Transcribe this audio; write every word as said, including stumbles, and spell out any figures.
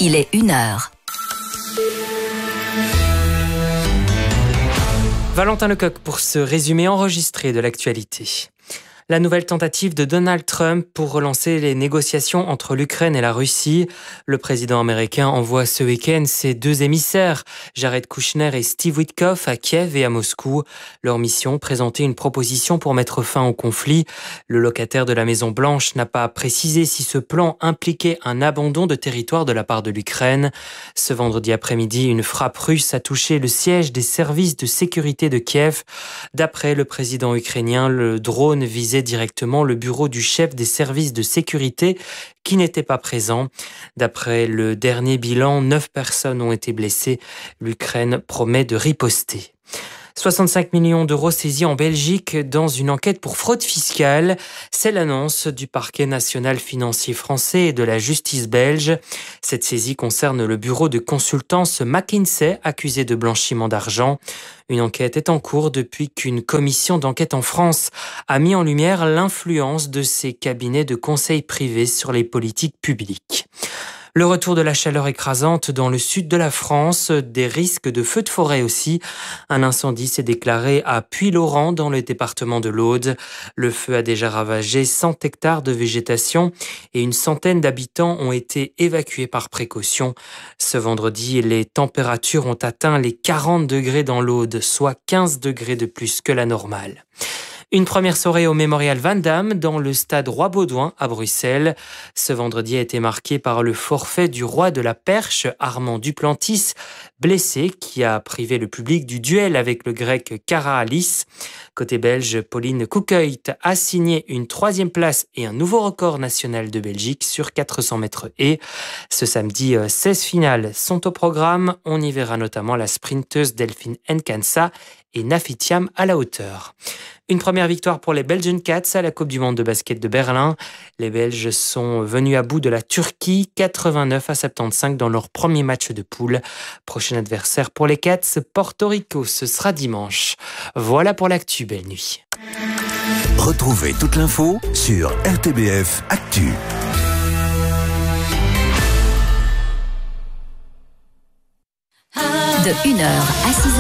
Il est une heure. Valentin Lecoq pour ce résumé enregistré de l'actualité. La nouvelle tentative de Donald Trump pour relancer les négociations entre l'Ukraine et la Russie. Le président américain envoie ce week-end ses deux émissaires, Jared Kushner et Steve Witkoff, à Kiev et à Moscou. Leur mission, présenter une proposition pour mettre fin au conflit. Le locataire de la Maison-Blanche n'a pas précisé si ce plan impliquait un abandon de territoire de la part de l'Ukraine. Ce vendredi après-midi, une frappe russe a touché le siège des services de sécurité de Kiev. D'après le président ukrainien, le drone visait directement le bureau du chef des services de sécurité qui n'était pas présent. D'après le dernier bilan, neuf personnes ont été blessées. L'Ukraine promet de riposter. soixante-cinq millions d'euros saisis en Belgique dans une enquête pour fraude fiscale. C'est l'annonce du parquet national financier français et de la justice belge. Cette saisie concerne le bureau de consultance McKinsey, accusé de blanchiment d'argent. Une enquête est en cours depuis qu'une commission d'enquête en France a mis en lumière l'influence de ces cabinets de conseil privés sur les politiques publiques. Le retour de la chaleur écrasante dans le sud de la France, des risques de feux de forêt aussi. Un incendie s'est déclaré à Puylaurens dans le département de l'Aude. Le feu a déjà ravagé cent hectares de végétation et une centaine d'habitants ont été évacués par précaution. Ce vendredi, les températures ont atteint les quarante degrés dans l'Aude, soit quinze degrés de plus que la normale. Une première soirée au Mémorial Van Damme dans le stade Roi-Baudouin à Bruxelles. Ce vendredi a été marqué par le forfait du roi de la perche, Armand Duplantis, blessé, qui a privé le public du duel avec le grec Karahalis. Côté belge, Pauline Koekhuis a signé une troisième place et un nouveau record national de Belgique sur quatre cents mètres haies. Ce samedi, seize finales sont au programme. On y verra notamment la sprinteuse Delphine Nkansa et Nafitiam à la hauteur. Une première victoire pour les Belgian Cats à la Coupe du Monde de basket de Berlin. Les Belges sont venus à bout de la Turquie, quatre-vingt-neuf à soixante-quinze dans leur premier match de poule. Prochain adversaire pour les Cats, Porto Rico, ce sera dimanche. Voilà pour l'actu, belle nuit. Retrouvez toute l'info sur R T B F Actu. De une heure à six heures.